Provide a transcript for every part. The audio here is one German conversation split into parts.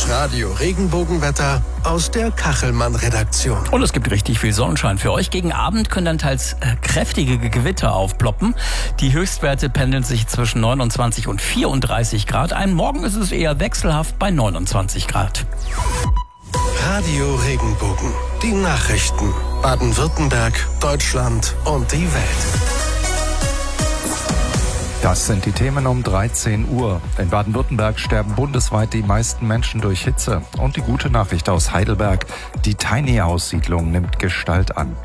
Das Radio-Regenbogenwetter aus der Kachelmann-Redaktion. Und es gibt richtig viel Sonnenschein für euch. Gegen Abend können dann teils kräftige Gewitter aufploppen. Die Höchstwerte pendeln sich zwischen 29 und 34 Grad ein. Morgen ist es eher wechselhaft bei 29 Grad. Radio Regenbogen. Die Nachrichten. Baden-Württemberg, Deutschland und die Welt. Das sind die Themen um 13 Uhr. In Baden-Württemberg sterben bundesweit die meisten Menschen durch Hitze. Und die gute Nachricht aus Heidelberg: die Tiny House Siedlung nimmt Gestalt an.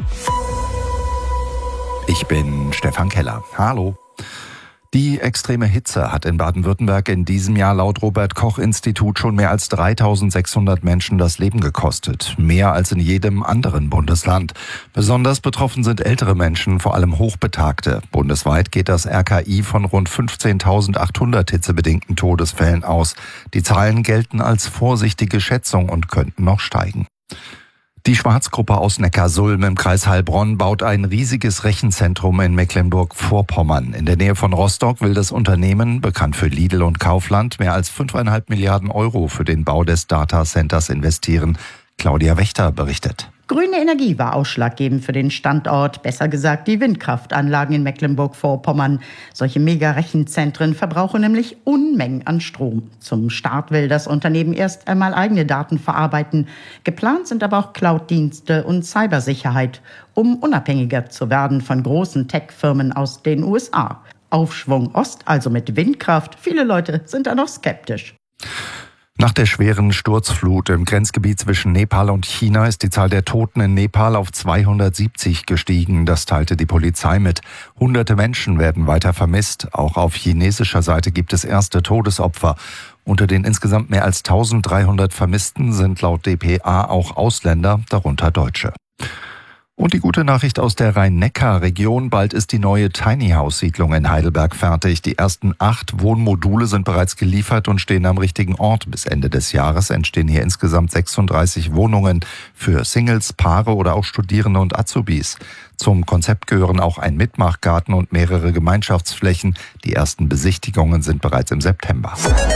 Ich bin Stefan Keller. Hallo. Die extreme Hitze hat in Baden-Württemberg in diesem Jahr laut Robert-Koch-Institut schon mehr als 3.600 Menschen das Leben gekostet. Mehr als in jedem anderen Bundesland. Besonders betroffen sind ältere Menschen, vor allem Hochbetagte. Bundesweit geht das RKI von rund 15.800 hitzebedingten Todesfällen aus. Die Zahlen gelten als vorsichtige Schätzung und könnten noch steigen. Die Schwarzgruppe aus Neckarsulm im Kreis Heilbronn baut ein riesiges Rechenzentrum in Mecklenburg-Vorpommern. In der Nähe von Rostock will das Unternehmen, bekannt für Lidl und Kaufland, mehr als 5,5 Milliarden Euro für den Bau des Datacenters investieren. Claudia Wächter berichtet. Grüne Energie war ausschlaggebend für den Standort, besser gesagt die Windkraftanlagen in Mecklenburg-Vorpommern. Solche Mega-Rechenzentren verbrauchen nämlich Unmengen an Strom. Zum Start will das Unternehmen erst einmal eigene Daten verarbeiten. Geplant sind aber auch Cloud-Dienste und Cybersicherheit, um unabhängiger zu werden von großen Tech-Firmen aus den USA. Aufschwung Ost, also mit Windkraft. Viele Leute sind da noch skeptisch. Nach der schweren Sturzflut im Grenzgebiet zwischen Nepal und China ist die Zahl der Toten in Nepal auf 270 gestiegen. Das teilte die Polizei mit. Hunderte Menschen werden weiter vermisst. Auch auf chinesischer Seite gibt es erste Todesopfer. Unter den insgesamt mehr als 1.300 Vermissten sind laut dpa auch Ausländer, darunter Deutsche. Und die gute Nachricht aus der Rhein-Neckar-Region: bald ist die neue Tiny House Siedlung in Heidelberg fertig. Die ersten 8 Wohnmodule sind bereits geliefert und stehen am richtigen Ort. Bis Ende des Jahres entstehen hier insgesamt 36 Wohnungen für Singles, Paare oder auch Studierende und Azubis. Zum Konzept gehören auch ein Mitmachgarten und mehrere Gemeinschaftsflächen. Die ersten Besichtigungen sind bereits im September.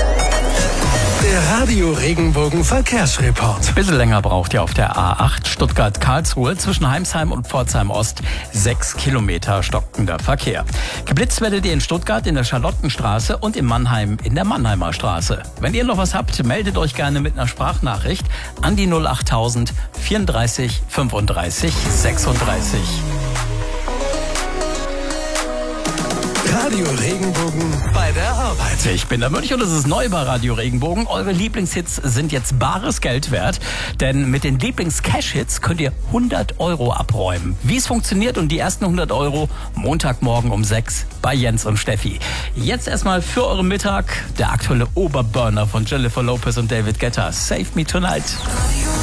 Der Radio Regenbogen Verkehrsreport. Ein bisschen länger braucht ihr auf der A8 Stuttgart-Karlsruhe zwischen Heimsheim und Pforzheim Ost. 6 Kilometer stockender Verkehr. Geblitzt werdet ihr in Stuttgart in der Charlottenstraße und in Mannheim in der Mannheimer Straße. Wenn ihr noch was habt, meldet euch gerne mit einer Sprachnachricht an die 08000 34 35 36. Radio Regenbogen bei der Arbeit. Ich bin der Mönch und es ist neu bei Radio Regenbogen. Eure Lieblingshits sind jetzt bares Geld wert, denn mit den Lieblings-Cash-Hits könnt ihr 100 Euro abräumen. Wie es funktioniert und die ersten 100 Euro Montagmorgen um 6 bei Jens und Steffi. Jetzt erstmal für euren Mittag der aktuelle Oberburner von Jennifer Lopez und David Guetta. Save Me Tonight.